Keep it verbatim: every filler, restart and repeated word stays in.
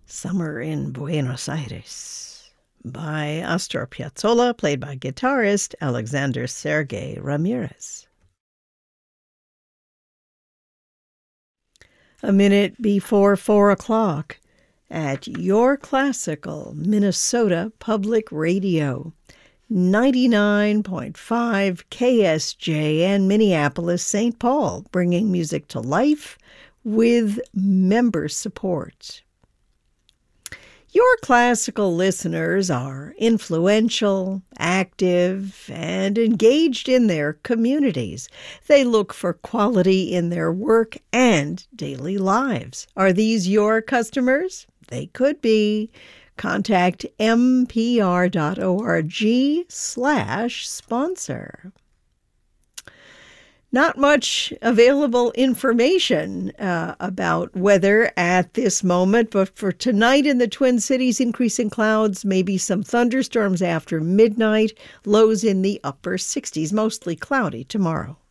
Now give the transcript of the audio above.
Summer in Buenos Aires by Astor Piazzolla, played by guitarist Alexander Sergey Ramirez. A minute before four o'clock at your classical Minnesota Public Radio, ninety-nine point five K S J N Minneapolis, Saint Paul, bringing music to life with member support. Your classical listeners are influential, active, and engaged in their communities. They look for quality in their work and daily lives. Are these your customers? They could be. Contact mpr.org slash sponsor. Not much available information uh, about weather at this moment, but for tonight in the Twin Cities, increasing clouds, maybe some thunderstorms after midnight, lows in the upper sixties, mostly cloudy tomorrow.